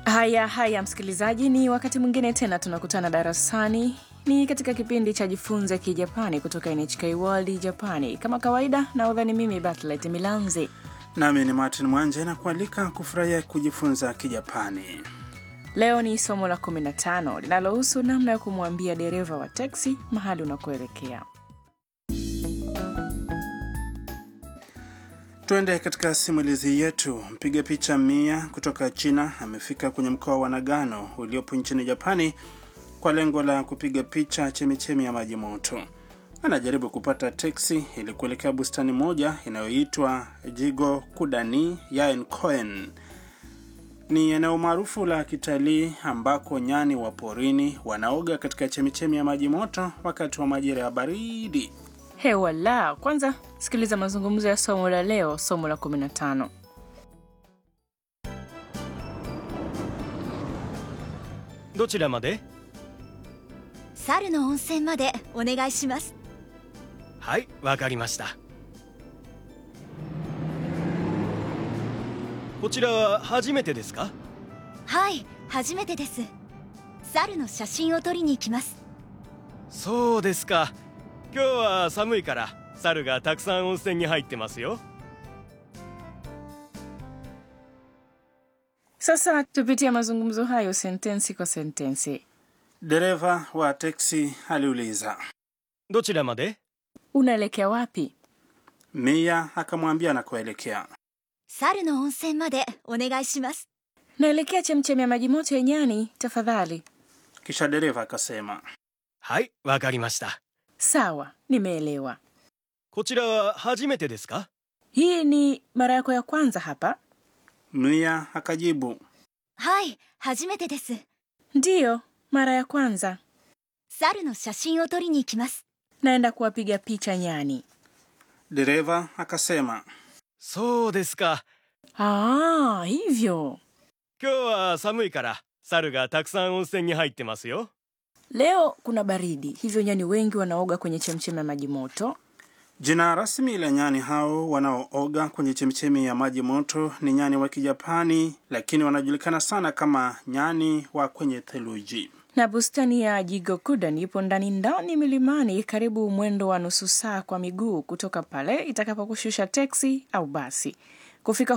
Haya msikilizaji, ni wakati mwingine tena tunakutana darasani. Ni katika kipindi cha Jifunze Kijapani kutoka NHK World Japani. Kama kawaida, nahodha ni mimi Bartlett Milanzi. Nami ni Martin Mwanje, na kualika kufurahia kujifunza Kijapani. Leo ni somo la 15 linalohusu namna ya kumwambia dereva wa teksi mahali unakoelekea. Tuende katika simulizi yetu. Mpiga picha Mia kutoka China amefika kwenye mkoa wa Nagano uliopo nchini Japani kwa lengo la kupiga picha chemichemi ya maji moto. Anajaribu kupata teksi ili kuelekea bustani moja inayoitwa Jigo Kudani Yaenkoen. Ni eneo maarufu la kitalii ambako nyani wa porini wanaoga katika chemichemi ya maji moto wakati wa majira ya baridi. Hewala, kwanza sikiliza mazungumzo ya somo la leo, somo la 15. どちらまで? 猿の温泉までお願いします。 はい、わかりました。こちらは初めてですか? はい、初めてです。猿の写真を撮りに行きます。 そうですか。今日は寒いから猿がたくさん温泉に入ってますよ。 Sasa tupitie mazungumzo hayo sentensi kwa sentensi. Dereva wa teksi aliuliza, どちらまで? Unaelekea wapi? Mia akamwambia anakoelekea. 猿の温泉までお願いします。 Naelekea chemchemi ya maji moto ya nyani, tafadhali. Kisha dereva akasema, はい、わかりました。 Sawa, nimeelewa. こちらは初めてですか? Hii ni mara yako ya kwanza hapa? Mia akajibu, はい、初めてです。 Ndiyo, mara ya kwanza. 猿の写真を撮りに行きます。 Naenda kuwapiga picha nyani. Dereva akasema, そうですか。 Hivyo. 今日は寒いから猿がたくさん温泉に入ってますよ。 Leo kuna baridi, hivyo nyani wengi wanaoga kwenye chemchemi ya maji moto. Jina rasmi la nyani hao wanaooga kwenye chemchemi ya maji moto ni nyani wa Kijapani, lakini wanajulikana sana kama nyani wa kwenye theluji. Na bustani ya Jigokuden ipo ndani milimani, karibu mwendo wa nusu saa kwa miguu kutoka pale itakapokushusha teksi au basi. Kufika